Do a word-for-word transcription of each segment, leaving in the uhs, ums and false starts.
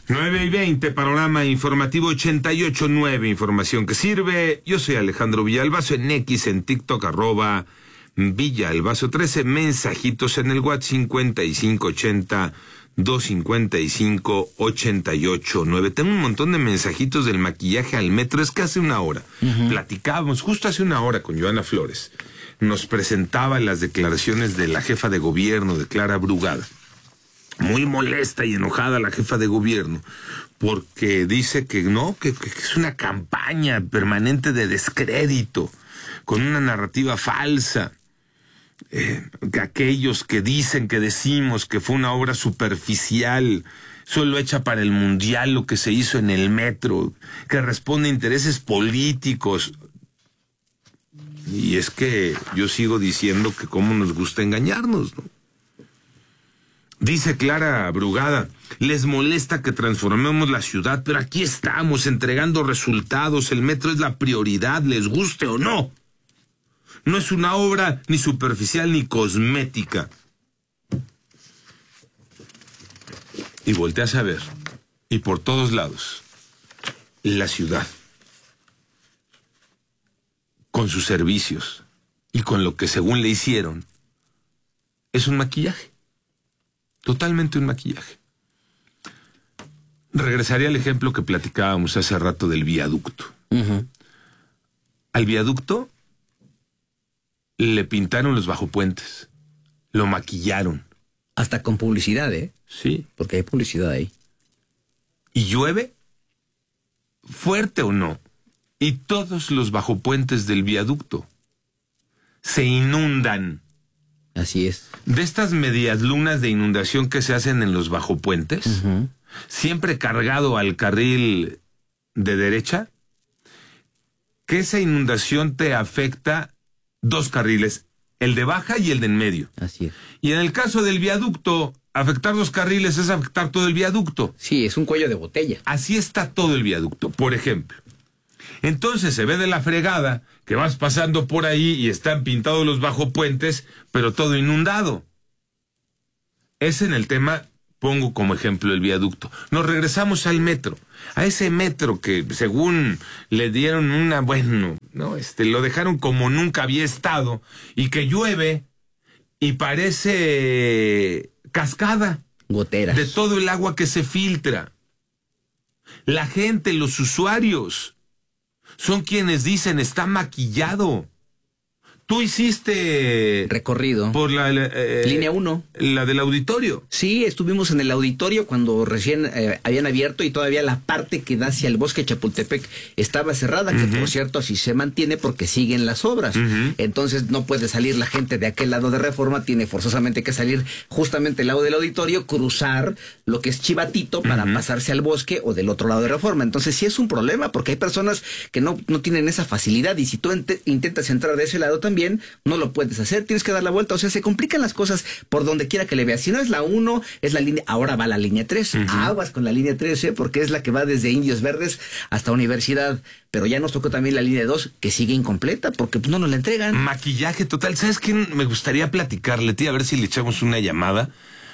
nueve y veinte, panorama informativo ochenta y ocho punto nueve, información que sirve. Yo soy Alejandro Villalbazo, en X, en TikTok, arroba Villalbazo trece, mensajitos en el WhatsApp cincuenta y cinco ochenta, doscientos cincuenta y cinco, ochenta y ocho nueve. Tengo un montón de mensajitos del maquillaje al metro. Es que hace una hora uh-huh. platicábamos, justo hace una hora, con Joana Flores. Nos presentaba las declaraciones de la jefa de gobierno, de Clara Brugada. Muy molesta y enojada la jefa de gobierno, porque dice que no, que, que es una campaña permanente de descrédito, con una narrativa falsa. Eh, que aquellos que dicen, que decimos que fue una obra superficial, solo hecha para el mundial, lo que se hizo en el metro, que responde a intereses políticos. Y es que yo sigo diciendo que cómo nos gusta engañarnos, ¿no? Dice Clara Brugada, les molesta que transformemos la ciudad, pero aquí estamos entregando resultados. El metro es la prioridad, les guste o no. No es una obra ni superficial ni cosmética. Y volteas a ver, y por todos lados, la ciudad, con sus servicios y con lo que según le hicieron, es un maquillaje. Totalmente un maquillaje. Regresaría al ejemplo que platicábamos hace rato del viaducto. Uh-huh. Al viaducto le pintaron los bajopuentes, lo maquillaron. Hasta con publicidad, ¿eh? Sí. Porque hay publicidad ahí. Y llueve, fuerte o no, y todos los bajopuentes del viaducto se inundan. Así es. De estas medias lunas de inundación que se hacen en los bajopuentes, uh-huh. siempre cargado al carril de derecha, que esa inundación te afecta dos carriles, el de baja y el de en medio. Así es. Y en el caso del viaducto, afectar dos carriles es afectar todo el viaducto. Sí, es un cuello de botella. Así está todo el viaducto, por ejemplo. Entonces se ve de la fregada que vas pasando por ahí y están pintados los bajopuentes, pero todo inundado. Es en el tema, pongo como ejemplo el viaducto. Nos regresamos al metro, a ese metro que según le dieron una, bueno, no, este, lo dejaron como nunca había estado, y que llueve y parece cascada. Goteras. De todo el agua que se filtra. La gente, los usuarios, son quienes dicen, está maquillado. Tú hiciste... recorrido. Por la... Eh, Línea uno. La del auditorio. Sí, estuvimos en el auditorio cuando recién eh, habían abierto y todavía la parte que da hacia el bosque de Chapultepec estaba cerrada, uh-huh. que por cierto así se mantiene porque siguen las obras. Uh-huh. Entonces no puede salir la gente de aquel lado de Reforma, tiene forzosamente que salir justamente al lado del auditorio, cruzar lo que es Chivatito para uh-huh. pasarse al bosque o del otro lado de Reforma. Entonces sí es un problema porque hay personas que no, no tienen esa facilidad y si tú ent- intentas entrar de ese lado también, no lo puedes hacer, tienes que dar la vuelta, o sea, se complican las cosas por donde quiera que le veas. Si no es la uno, es la línea, ahora va la línea tres, uh-huh. aguas con la línea tres, ¿eh? Porque es la que va desde Indios Verdes hasta Universidad, pero ya nos tocó también la línea dos, que sigue incompleta, porque pues, no nos la entregan. Maquillaje total. ¿Sabes quién me gustaría platicarle, tía? A ver si le echamos una llamada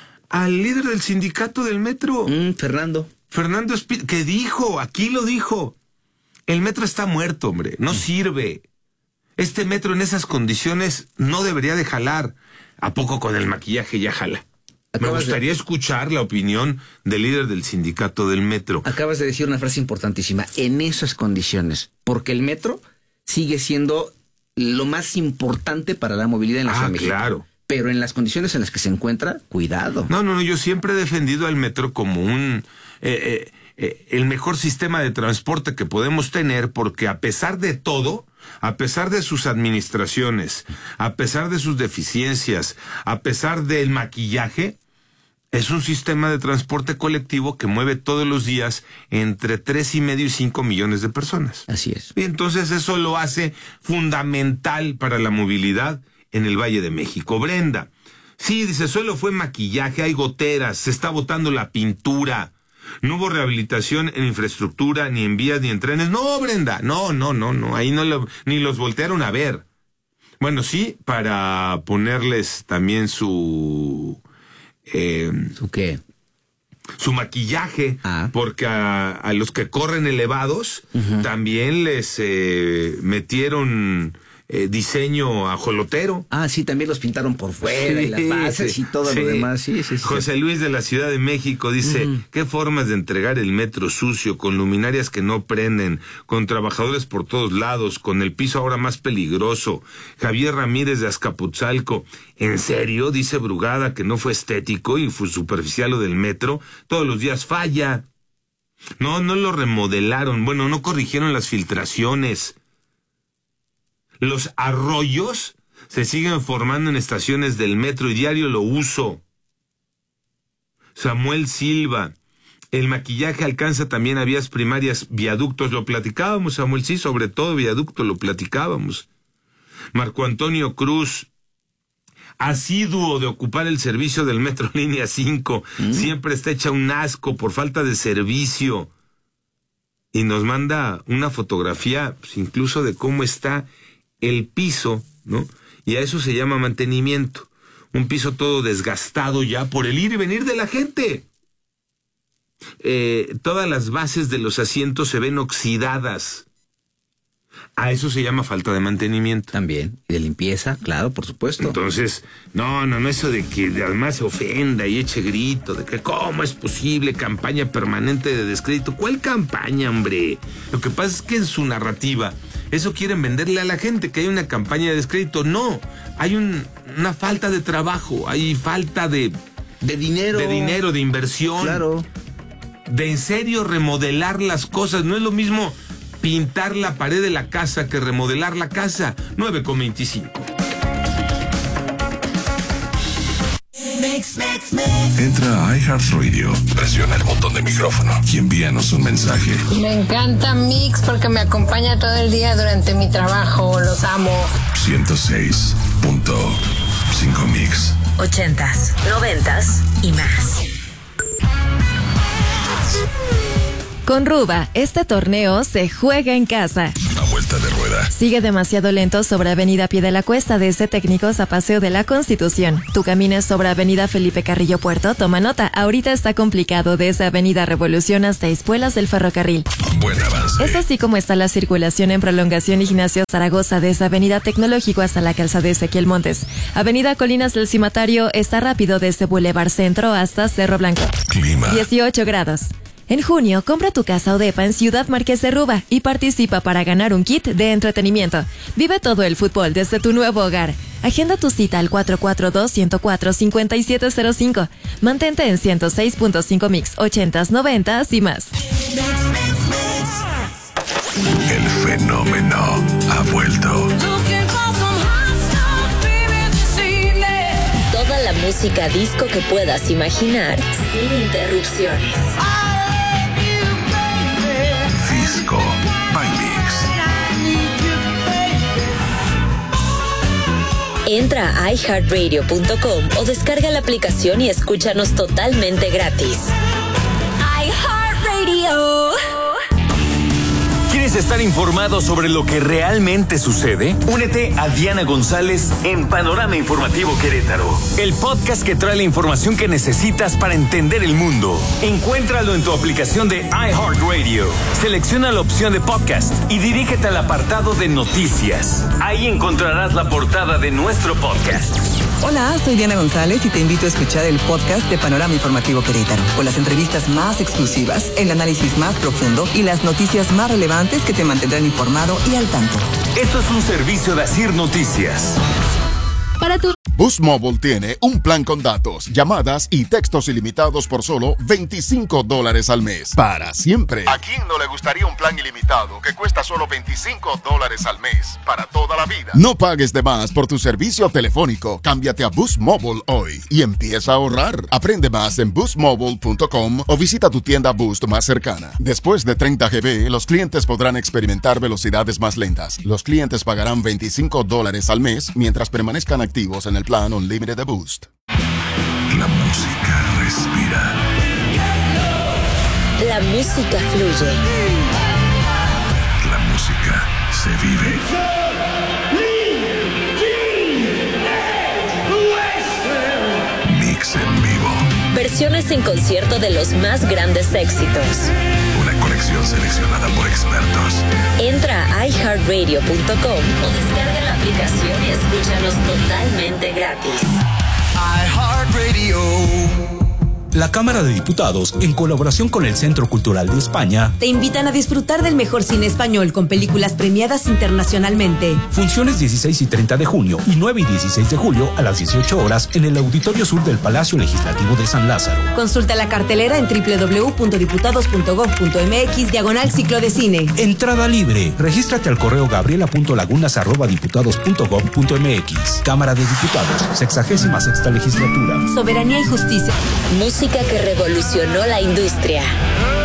al líder del sindicato del metro. Mm, Fernando. Fernando Espí- que dijo, aquí lo dijo, el metro está muerto, hombre, no sirve. Este metro en esas condiciones no debería de jalar. ¿A poco con el maquillaje ya jala? Me gustaría de... escuchar la opinión del líder del sindicato del metro. Acabas de decir una frase importantísima, en esas condiciones, porque el metro sigue siendo lo más importante para la movilidad en la Ciudad de México. Claro. Pero en las condiciones en las que se encuentra, cuidado. No, no, no, yo siempre he defendido al metro como un... Eh, eh, eh, el mejor sistema de transporte que podemos tener, porque a pesar de todo, a pesar de sus administraciones, a pesar de sus deficiencias, a pesar del maquillaje, es un sistema de transporte colectivo que mueve todos los días entre tres y medio y cinco millones de personas. Así es. Y entonces eso lo hace fundamental para la movilidad en el Valle de México. Brenda, sí, dice, solo fue maquillaje, hay goteras, se está botando la pintura. No hubo rehabilitación en infraestructura, ni en vías, ni en trenes. No, Brenda, no, no, no, no, ahí no lo, ni los voltearon a ver. Bueno, sí, para ponerles también su... Eh, ¿Su qué? su maquillaje, ah. porque a, a los que corren elevados uh-huh. también les eh, metieron eh, diseño ajolotero. Ah, sí, también los pintaron por fuera sí, y las bases sí, y todo sí. lo demás. Sí, sí, sí. José Luis de la Ciudad de México dice, uh-huh. ¿qué formas de entregar el metro sucio, con luminarias que no prenden, con trabajadores por todos lados, con el piso ahora más peligroso? Javier Ramírez de Azcapotzalco, ¿en serio? Dice Brugada que no fue estético y fue superficial lo del metro. Todos los días falla. No, no lo remodelaron. Bueno, no corrigieron las filtraciones. Los arroyos se siguen formando en estaciones del metro y diario lo uso. Samuel Silva, el maquillaje alcanza también a vías primarias, viaductos, lo platicábamos, Samuel, sí, sobre todo viaducto, lo platicábamos. Marco Antonio Cruz, asiduo de ocupar el servicio del metro línea cinco, ¿Mm? siempre está hecha un asco por falta de servicio. Y nos manda una fotografía, pues, incluso de cómo está el piso, ¿no? Y a eso se llama mantenimiento. Un piso todo desgastado ya por el ir y venir de la gente. Eh, todas las bases de los asientos se ven oxidadas. A eso se llama falta de mantenimiento. También, y de limpieza, claro, por supuesto. Entonces, no, no, no, eso de que además se ofenda y eche grito, de que cómo es posible campaña permanente de descrédito. ¿Cuál campaña, hombre? Lo que pasa es que en su narrativa, eso quieren venderle a la gente, que hay una campaña de descrédito. No, hay un, una falta de trabajo, hay falta de... De dinero. De dinero, de inversión. Claro. De en serio remodelar las cosas. No es lo mismo pintar la pared de la casa que remodelar la casa. nueve con veinticinco. Entra a iHeartRadio, presiona el botón de micrófono y envíanos un mensaje. Me encanta Mix porque me acompaña todo el día durante mi trabajo. Los amo. ciento seis punto cinco Mix. Ochentas, noventas y más. Con Ruba, este torneo se juega en casa. A vuelta de rueda. Sigue demasiado lento sobre Avenida Pie de la Cuesta desde Técnicos a Paseo de la Constitución. Tú camines sobre Avenida Felipe Carrillo Puerto, toma nota. Ahorita está complicado desde Avenida Revolución hasta Espuelas del Ferrocarril. Buen avance. Es así como está la circulación en Prolongación Ignacio Zaragoza desde Avenida Tecnológico hasta la Calzada Ezequiel Montes. Avenida Colinas del Cimatario está rápido desde Boulevard Centro hasta Cerro Blanco. Clima. dieciocho grados. En junio, compra tu casa o depa en Ciudad Marqués de Ruba y participa para ganar un kit de entretenimiento. Vive todo el fútbol desde tu nuevo hogar. Agenda tu cita al cuatro cuatro dos, uno cero cuatro, cinco siete cero cinco. Mantente en ciento seis punto cinco Mix, ochentas, noventas y más. El fenómeno ha vuelto. Toda la música disco que puedas imaginar sin interrupciones. Disco by Mix. Entra a i heart radio punto com o descarga la aplicación y escúchanos totalmente gratis. iHeartRadio. ¿Quieres estar informado sobre lo que realmente sucede? Únete a Diana González en Panorama Informativo Querétaro, el podcast que trae la información que necesitas para entender el mundo. Encuéntralo en tu aplicación de iHeartRadio. Selecciona la opción de podcast y dirígete al apartado de noticias. Ahí encontrarás la portada de nuestro podcast. Hola, soy Diana González y te invito a escuchar el podcast de Panorama Informativo Querétaro, con las entrevistas más exclusivas, el análisis más profundo y las noticias más relevantes que te mantendrán informado y al tanto. Esto es un servicio de Asir Noticias. Para tu... Boost Mobile tiene un plan con datos, llamadas y textos ilimitados por solo veinticinco dólares al mes. Para siempre. ¿A quién no le gustaría un plan ilimitado que cuesta solo veinticinco dólares al mes? Para toda la vida. No pagues de más por tu servicio telefónico. Cámbiate a Boost Mobile hoy y empieza a ahorrar. Aprende más en boost mobile punto com o visita tu tienda Boost más cercana. Después de treinta gigabytes, los clientes podrán experimentar velocidades más lentas. Los clientes pagarán veinticinco dólares al mes mientras permanezcan activos en el plan Unlimited de Boost. La música respira. La música fluye. La música se vive. Mix en vivo. versiones en concierto de los más grandes éxitos. Una colección seleccionada por expertos. Entra a i heart radio punto com o descarga la aplicación y escúchanos totalmente gratis. iHeartRadio. La Cámara de Diputados, en colaboración con el Centro Cultural de España, te invitan a disfrutar del mejor cine español con películas premiadas internacionalmente. Funciones dieciséis y treinta de junio y nueve y dieciséis de julio a las dieciocho horas en el Auditorio Sur del Palacio Legislativo de San Lázaro. Consulta la cartelera en doble u doble u doble u punto diputados punto gob punto eme equis diagonal ciclo de cine. Entrada libre. Regístrate al correo gabriela punto lagunas arroba diputados punto gob punto eme equis. Cámara de Diputados, sexagésima sexta legislatura. Soberanía y justicia. Música que revolucionó la industria.